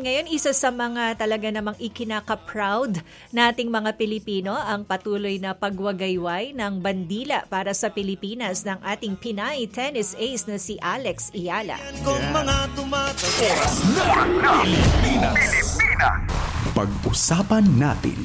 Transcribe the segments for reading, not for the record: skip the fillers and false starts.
natin ngayon, isa sa mga talaga namang ikinaka-proud nating mga Pilipino ang patuloy na pagwagayway ng bandila para sa Pilipinas ng ating Pinay tennis ace na si Alex Eala. Oras na Pilipinas. Pag-usapan natin.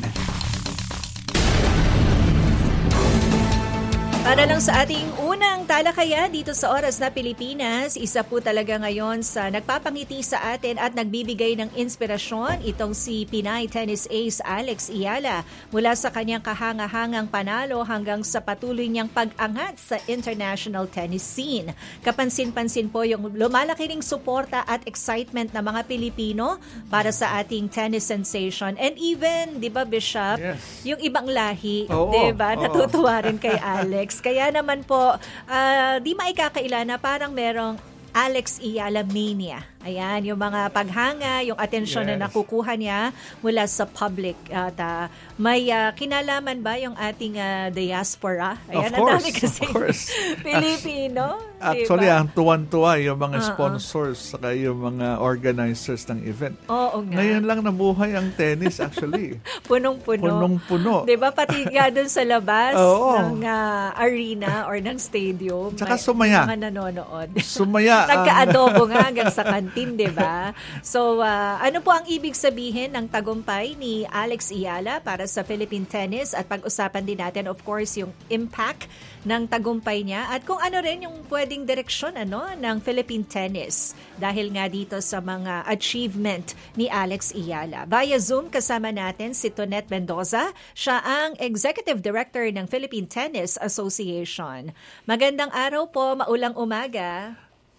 Para lang sa ating unang talakaya dito sa Oras na Pilipinas, isa po talaga ngayon sa nagpapangiti sa atin at nagbibigay ng inspirasyon itong si Pinay tennis ace Alex Eala mula sa kanyang kahangahangang panalo hanggang sa patuloy niyang pag-angat sa international tennis scene. Kapansin-pansin po yung lumalaki ring suporta at excitement ng mga Pilipino para sa ating tennis sensation. And even, di ba Bishop, yung ibang lahi, di ba, natutuwa rin kay Alex. Kaya naman po, di maikakaila na parang merong Alex Eala mania. Ayan, yung mga paghanga, yung atensyon na nakukuha niya mula sa public. At may kinalaman ba yung ating diaspora? Ayan, of course, ang dami kasi Pilipino. Actually, diba? ang tuwan-tuwa yung mga sponsors saka yung mga organizers ng event. Oo nga. Ngayon lang nabuhay ang tennis actually. Punong-puno. Punong-puno. Diba, pati nga dun sa labas ng arena or ng stadium. Tsaka sumaya. Mga nanonood. Sumaya. Nagka-adobo nga hanggang sa kantin, diba? So, ano po ang ibig sabihin ng tagumpay ni Alex Eala para sa Philippine tennis? At pag-usapan din natin, of course, yung impact ng tagumpay niya at kung ano rin yung pwedeng direksyon ng Philippine tennis dahil nga dito sa mga achievement ni Alex Eala. Via Zoom kasama natin si Tonette Mendoza. Siya ang Executive Director ng Philippine Tennis Association. Magandang araw po, maulang umaga.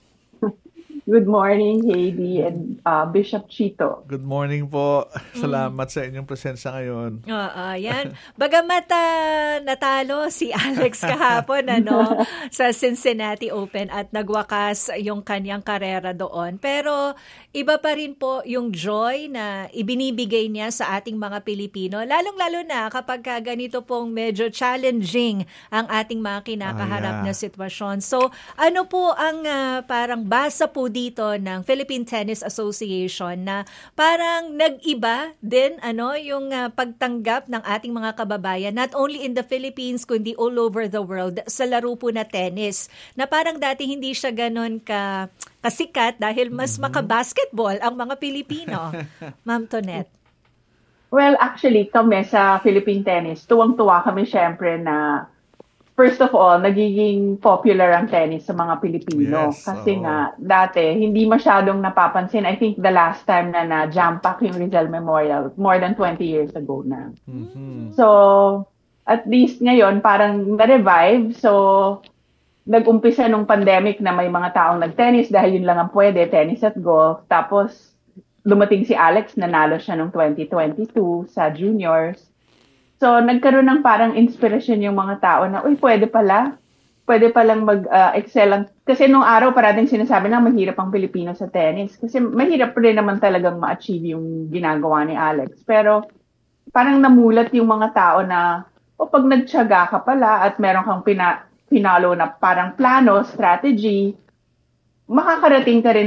Good morning, Heidi and Bishop Chito. Good morning po. Salamat sa inyong presensya ngayon. Yan. Bagamat natalo si Alex kahapon sa Cincinnati Open at nagwakas yung kanyang karera doon. Pero iba pa rin po yung joy na ibinibigay niya sa ating mga Pilipino. Lalong-lalo na kapag ganito pong medyo challenging ang ating mga kinakaharap na sitwasyon. So ano po ang parang basa po dito ng Philippine Tennis Association na parang nag-iba din yung pagtanggap ng ating mga kababayan not only in the Philippines kundi all over the world sa laro po na tennis na parang dati hindi siya ganon kasikat dahil mas makabasketball ang mga Pilipino. Ma'am Tonette. Well, actually kami sa Philippine Tennis, tuwang-tuwa kami syempre na first of all, nagiging popular ang tennis sa mga Pilipino. Yes, kasi nga, dati, hindi masyadong napapansin. I think the last time na jam-pack yung Rizal Memorial, more than 20 years ago na. Mm-hmm. So, at least ngayon, parang na-revive. So, nag-umpisa nung pandemic na may mga taong nag-tennis dahil yun lang ang pwede, tennis at golf. Tapos, dumating si Alex, nanalo siya noong 2022 sa juniors. So, nagkaroon ng parang inspirasyon yung mga tao na, pwede palang mag-excel. Kasi nung araw, parating sinasabi na mahirap ang Pilipino sa tennis. Kasi mahirap rin naman talagang ma-achieve yung ginagawa ni Alex. Pero, parang namulat yung mga tao na, pag nagtiyaga ka pala at meron kang pinalo na parang plano, strategy, makakarating ka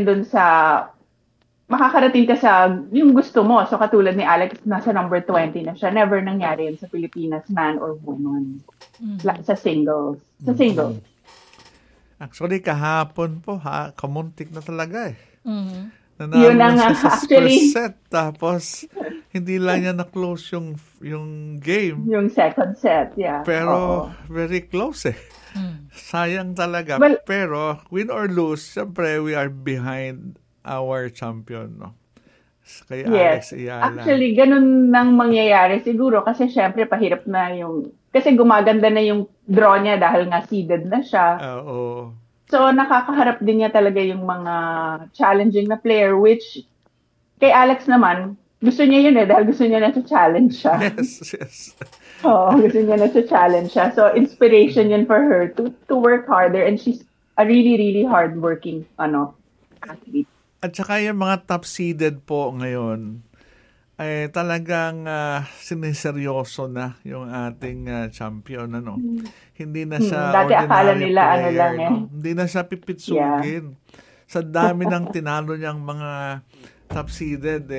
sa yung gusto mo. So katulad ni Alex, nasa number 20 na siya. Never nangyari yun sa Pilipinas, man or woman. Sa singles. Actually, kahapon po, kamuntik na talaga eh. Yun na nga, sa actually. first set, tapos hindi lang niya na-close yung game. Yung second set, yeah. Pero very close eh. Sayang talaga. Pero win or lose, syempre we are behind our champion, no? Kay Alex Eala. Actually, ganun nang mangyayari siguro kasi syempre pahirap na kasi gumaganda na yung draw niya dahil nga seeded na siya. Oo. So, nakakaharap din niya talaga yung mga challenging na player which kay Alex naman, gusto niya yun dahil gusto niya na challenge siya. Yes. Oo, gusto niya na challenge siya. So, inspiration yun for her to work harder and she's a really, really hardworking athlete. At saka yung mga top-seeded po ngayon, ay talagang siniseryoso na yung ating champion. Hindi na siya dati ordinary akala nila player. lang Hindi na siya pipitsugin. Sa dami ng tinalo niyang mga top-seeded,